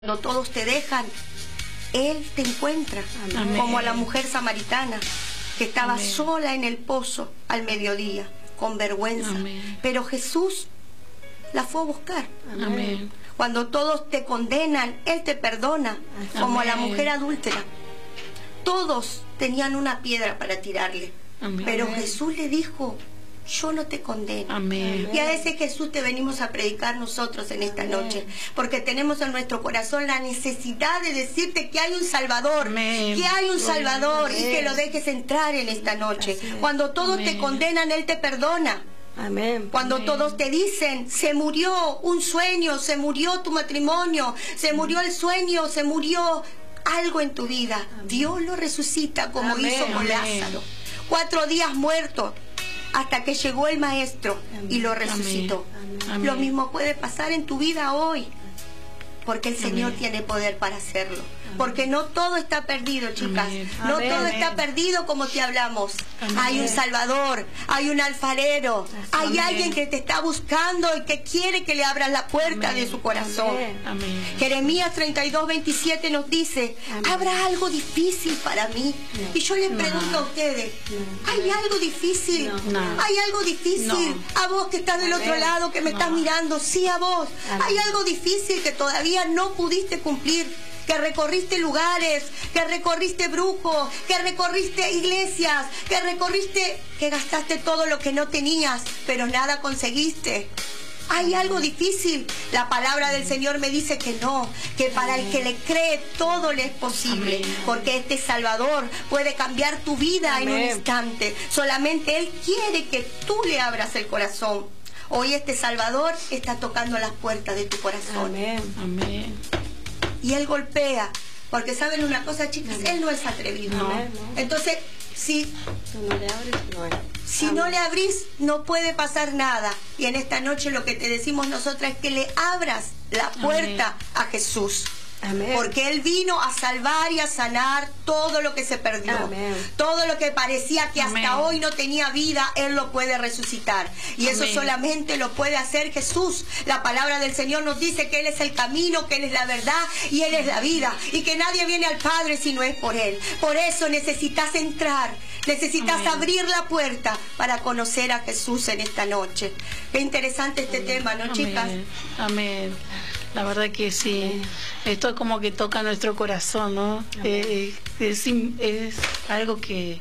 Cuando todos te dejan, Él te encuentra. Amén. Como a la mujer samaritana que estaba Amén. Sola en el pozo al mediodía, con vergüenza. Amén. Pero Jesús la fue a buscar. Amén. Cuando todos te condenan, Él te perdona. Amén. Como a la mujer adúltera. Todos tenían una piedra para tirarle. Amén. Pero Jesús le dijo: yo no te condeno. Amén. Y a ese Jesús te venimos a predicar nosotros en esta Amén. Noche, porque tenemos en nuestro corazón la necesidad de decirte que hay un Salvador. Amén. Que hay un Salvador. Amén. Y que lo dejes entrar en esta noche. Cuando todos Amén. Te condenan, Él te perdona. Amén. Cuando Amén. Todos te dicen: se murió un sueño, se murió tu matrimonio, se murió el sueño, se murió algo en tu vida, Amén. Dios lo resucita como Amén. Hizo con Lázaro. 4 días muerto, hasta que llegó el Maestro y lo resucitó. Amén. Lo mismo puede pasar en tu vida hoy, porque el Señor Amén. Tiene poder para hacerlo. Amén. Porque no todo está perdido, chicas. Amén. No Amén. Todo está perdido como te hablamos. Amén. Hay un Salvador, hay un alfarero, Amén. Hay alguien que te está buscando y que quiere que le abras la puerta Amén. De su corazón. Amén. Jeremías 32:27 nos dice: Amén. ¿Habrá algo difícil para mí? No. Y yo les pregunto a ustedes: ¿hay algo difícil? No. ¿Hay algo difícil? No. A vos que estás del otro lado, que me estás mirando, sí, a vos. Amén. ¿Hay algo difícil que todavía no pudiste cumplir? Que recorriste lugares, que recorriste brujos, que recorriste iglesias, que gastaste todo lo que no tenías, pero nada conseguiste. ¿Hay algo difícil? La palabra del Señor me dice que no, que para el que le cree todo le es posible. Amén. Porque este Salvador puede cambiar tu vida Amén. En un instante. Solamente Él quiere que tú le abras el corazón. Hoy este Salvador está tocando las puertas de tu corazón. Amén. Amén. Y Él golpea, porque saben una cosa, chicas, Amén. Él no es atrevido. No. Entonces, si no le abres, no es. Si Amén. No le abrís, no puede pasar nada. Y en esta noche lo que te decimos nosotras es que le abras la puerta Amén. A Jesús. Amén. Porque Él vino a salvar y a sanar todo lo que se perdió. Amén. Todo lo que parecía que hasta Amén. Hoy no tenía vida, Él lo puede resucitar. Y Amén. Eso solamente lo puede hacer Jesús. La palabra del Señor nos dice que Él es el camino, que Él es la verdad y Él es la vida. Y que nadie viene al Padre si no es por Él. Por eso necesitas entrar, necesitas Amén. Abrir la puerta para conocer a Jesús en esta noche. Qué interesante este Amén. Tema, ¿no, Amén. Chicas? Amén. La verdad que sí, esto es como que toca nuestro corazón, ¿no? Es algo que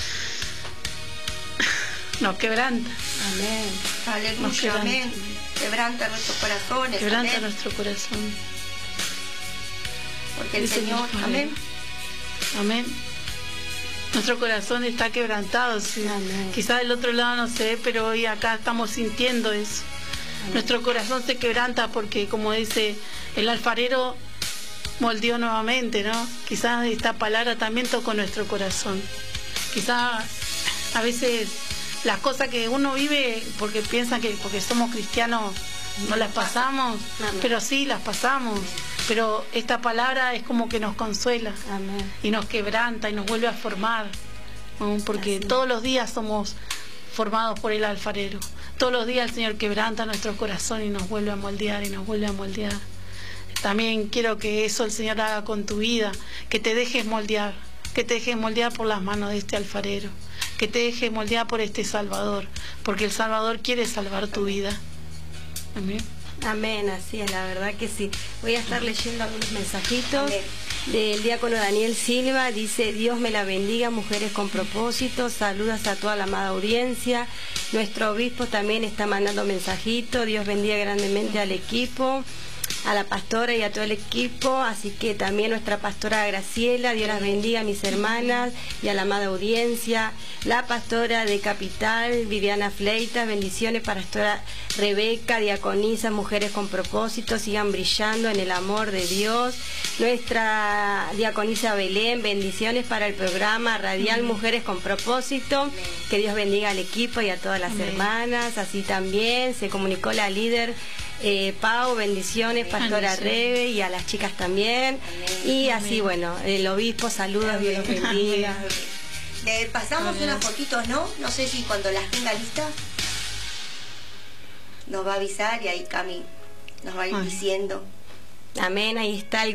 nos quebranta. Amén. Aleluya, amén. Quebranta nuestros corazones. Quebranta amén. Nuestro corazón. Porque el Señor, amén. Amén. Nuestro corazón está quebrantado, sí. Quizás del otro lado no sé, pero hoy acá estamos sintiendo eso. Nuestro corazón se quebranta porque, como dice, el alfarero moldeó nuevamente, ¿no? Quizás esta palabra también tocó nuestro corazón. Quizás a veces las cosas que uno vive porque piensa que porque somos cristianos no las pasamos, pero sí las pasamos. Pero esta palabra es como que nos consuela Amén. Y nos quebranta y nos vuelve a formar, ¿no? Porque todos los días somos formados por el alfarero. Todos los días el Señor quebranta nuestro corazón y nos vuelve a moldear y nos vuelve a moldear. También quiero que eso el Señor haga con tu vida, que te dejes moldear por las manos de este alfarero, que te dejes moldear por este Salvador, porque el Salvador quiere salvar tu vida. Amén. Amén, así es, la verdad que sí. Voy a estar leyendo algunos mensajitos. Amén. Del diácono Daniel Silva, dice: Dios me la bendiga, mujeres con propósito, saludos a toda la amada audiencia. Nuestro obispo también está mandando mensajitos, Dios bendiga grandemente al equipo, a la pastora y a todo el equipo, así que también nuestra pastora Graciela, Dios las bendiga a mis hermanas y a la amada audiencia. La pastora de Capital, Viviana Fleitas, bendiciones para pastora Rebeca, diaconisa, mujeres con propósito, sigan brillando en el amor de Dios. Nuestra diaconisa Belén, bendiciones para el programa radial Mujeres con Propósito, que Dios bendiga al equipo y a todas las hermanas. Así también se comunicó la líder Pau, bendiciones, pastora Rebe, y a las chicas también. Y así, bueno, el obispo, saludos, Dios los bendiga. Pasamos unas fotitos, ¿no? No sé si cuando las tenga listas nos va a avisar y ahí Cami nos va a ir diciendo. Amén, ahí está el